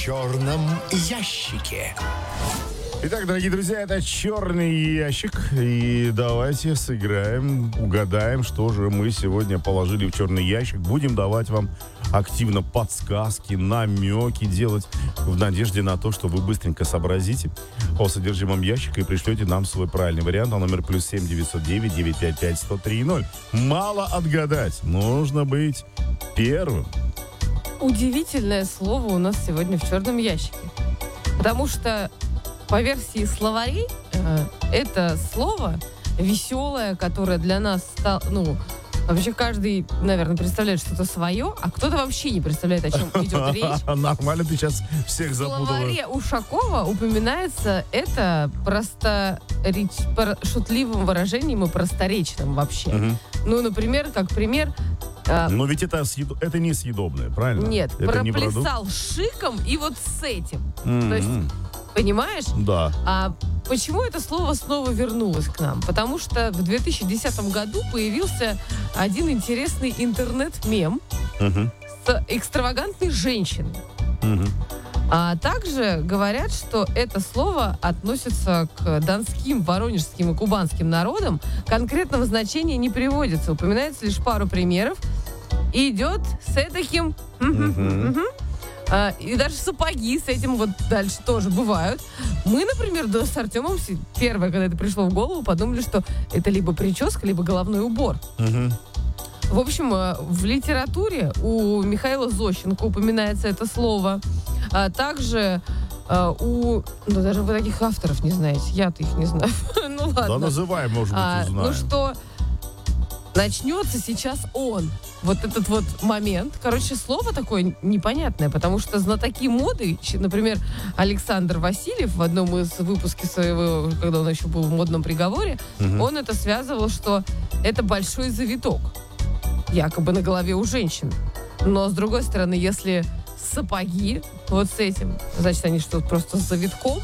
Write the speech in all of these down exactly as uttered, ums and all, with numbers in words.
черном ящике. Итак, дорогие друзья, это черный ящик. И давайте сыграем, угадаем, что же мы сегодня положили в черный ящик. Будем давать вам активно подсказки, намеки делать в надежде на то, что вы быстренько сообразите о содержимом ящика и пришлете нам свой правильный вариант на номер плюс семь девятьсот девять девятьсот пятьдесят пять сто три ноль. Мало отгадать, нужно быть первым. Удивительное слово у нас сегодня в черном ящике. Потому что по версии словарей, э, это слово веселое, которое для нас стало, ну, вообще каждый, наверное, представляет что-то свое, а кто-то вообще не представляет, о чем идет речь. Нормально, ты сейчас всех запутала. В словаре Ушакова упоминается это просто реч... шутливым выражением и просторечным вообще. Угу. Ну, например, как пример... э, Но ведь это, съед... это не съедобное, правильно? Нет, это не проплясал продукт? шиком и вот с этим. Mm-hmm. То есть, понимаешь? Да. А почему это слово снова вернулось к нам? Потому что в две тысячи десятом году появился один интересный интернет-мем Угу. с экстравагантной женщиной. Угу. А также говорят, что это слово относится к донским, воронежским и кубанским народам. Конкретного значения не приводится. Упоминается лишь пару примеров. И идет с таким... Угу. А, и даже сапоги с этим вот дальше тоже бывают. Мы, например, да, с Артемом первое, когда это пришло в голову, подумали, что это либо прическа, либо головной убор. Угу. В общем, в литературе у Михаила Зощенко упоминается это слово. А также а, у... Ну, даже вы таких авторов не знаете. Я-то их не знаю. Ну, ладно. Да, называй, может быть, А, узнаем. ну, что начнется сейчас он. Вот этот вот момент. Короче, слово такое непонятное, потому что знатоки моды, например, Александр Васильев в одном из выпусков своего, когда он еще был в модном приговоре, Угу. он это связывал, что это большой завиток. Якобы на голове у женщин. Но, с другой стороны, если сапоги вот с этим, значит, они что, просто с завитком?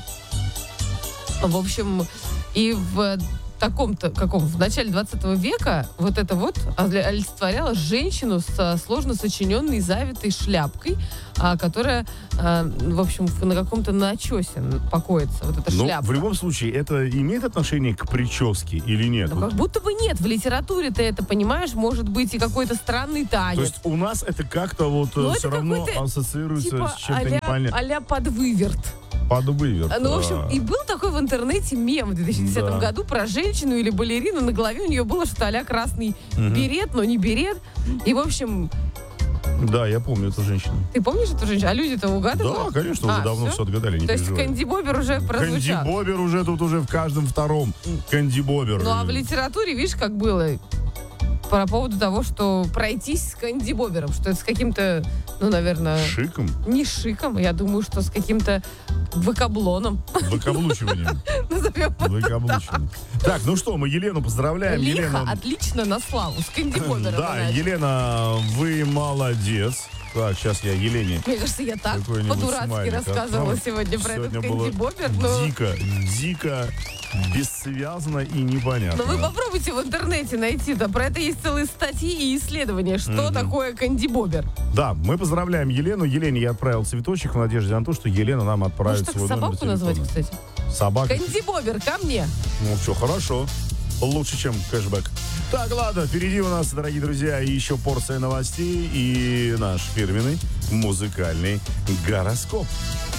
В общем, и в таком-то, каком, в начале двадцатого века вот это вот олицетворяло женщину со сложно сочиненной завитой шляпкой, а, которая, а, в общем, на каком-то начесе покоится. Вот эта Ну, шляпка. в любом случае, это имеет отношение к прическе или нет? Ну, как будто бы нет. В литературе ты это понимаешь, может быть и какой-то странный танец. То есть у нас это как-то вот Ну, все это равно какой-то, ассоциируется типа с чем-то а-ля, непонятным. а-ля подвыверт. Подвыверт. Ну, в общем, а. и был такой в интернете мем в две тысячи десятом Да. году про женщину или балерину. На голове у нее было что-то а-ля красный Мгм. берет, но не берет. И, в общем, Да, я помню эту женщину. ты помнишь эту женщину? А люди-то угадывают? Да, конечно, уже А, давно все всё? отгадали, не То есть переживай. Кэнди Бобер уже прозвучал. Кэнди Бобер уже тут уже в каждом втором. Кэнди Бобер. Ну, а в литературе, видишь, как было по поводу того, что пройтись с Кэнди Бобером, что это с каким-то, ну, наверное, Шиком, не шиком, я думаю, что с каким-то вокаблоном. выкаблучиванием. Назовем. Выкаблучиванием. Так, ну что, мы Елену поздравляем. Лихо, Елена... отлично на славу. С Кэнди Бобером. Да, иначе. Елена, вы молодец. Так, сейчас я Елене Мне кажется, я так какой-нибудь по-дурацки смайлик рассказывала отправлю. сегодня про Сегодня этот было Кэнди Бобер. Но... дико, дико, бессвязно и непонятно. но вы попробуйте в интернете найти, да, про это есть целые статьи и исследования, что Мгм. такое Кэнди Бобер. Да, мы поздравляем Елену. Елене я отправил цветочек в надежде на то, что Елена нам отправит Может, так свой номер собаку назвать, телефона. кстати? Собака. Кэнди Бобер, ко мне. Ну, все хорошо. Лучше, чем кэшбэк. Так, ладно, впереди у нас, дорогие друзья, еще порция новостей и наш фирменный музыкальный гороскоп.